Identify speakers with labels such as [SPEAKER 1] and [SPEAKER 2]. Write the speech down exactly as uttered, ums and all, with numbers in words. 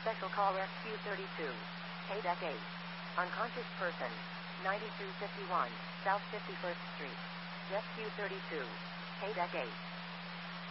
[SPEAKER 1] Special call Rescue thirty-two. Paydeck eight. Unconscious person. ninety-two fifty-one, South fifty-first Street. Rescue thirty-two. Paydeck eight.